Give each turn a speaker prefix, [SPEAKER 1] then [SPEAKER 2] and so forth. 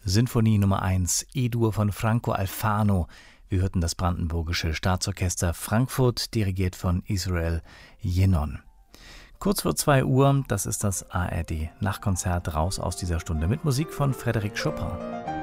[SPEAKER 1] Sinfonie Nummer 1, E-Dur von Franco Alfano. Wir hörten das Brandenburgische Staatsorchester Frankfurt, dirigiert von Israel Yenon. Kurz vor 2 Uhr, das ist das ARD Nachtkonzert, raus aus dieser Stunde mit Musik von Frédéric Chopin.